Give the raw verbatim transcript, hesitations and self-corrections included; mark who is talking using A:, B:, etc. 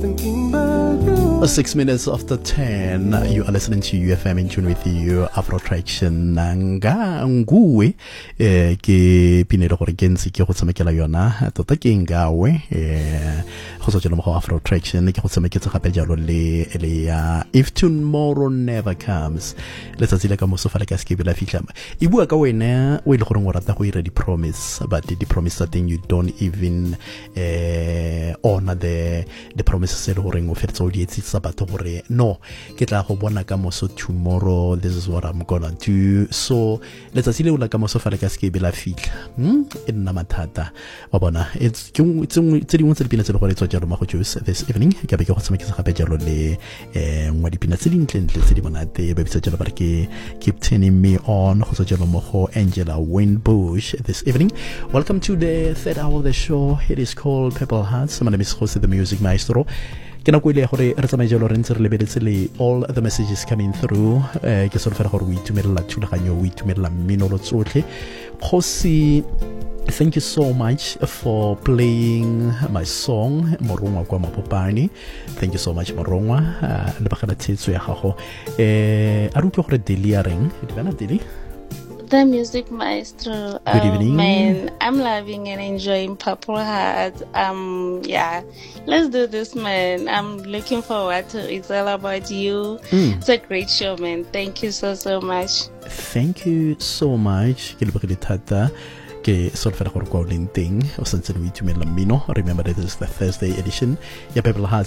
A: thinking about you.
B: Six minutes after ten, you are listening to U F M in tune with you, Afro Traction. Nga nguwe, eh, ke pinelo gore ke ntse ke go tsamekela yona, tota ke ngawe, eh, go so jalo mo Afro Traction, ke go tsameketse gape jalo le le ya If Tomorrow Never Comes. Let's say le ka mo so fala ka ske bila fitla. E bua ka wena, o ile gore o rata go ira di promise, but the promise that thing you don't even eh honor the the promises that gore ngo fetsa o di etsa batho gore no ke tla go bona ka moso tomorrow, this is what I'm gonna do. So let's say le una ka moso fala ka ske bila fitla hm e nna mathata wa bona. It's it's it's dingwe tse dipina tse gore tswa jalo ma go juice this evening ka be ke go tshamekisa gape jalo le eh ngwa dipina tse dintle ntle tse di monate ba bitsa jalo ba ke keep turning me on go tswa jalo mo go Angela Winbush this evening. Welcome to the third hour of the show. It is called Purple Hearts. My name is Jose the Music Maestro. Ke na go ile gore re tsamaye jalo re ntse re lebeletse le all the messages coming through. eh ke sore fela gore o itumelela thulaganyo o itumelela mmino lo tsotlhe. Khosi, thank you so much for playing my song Morongwa kwa Mapopane. Thank you so much Morongwa. Le bagala tsetso ya gago. Eh a rutlo gore Deli a reng di bana Deli.
C: The Music Maestro.
B: Good
C: um,
B: evening.
C: Man, I'm loving and enjoying Purple Heart. Um, yeah, let's do this, man. I'm looking forward to it. It's all about you.
B: Mm.
C: It's a great show, man. Thank you so, so much.
B: Thank you so much. Ke le bagale thata. Ke sort of gore go lenteng o sentse o itumela mmino. Remember that this is the Thursday edition ya Purple Hearts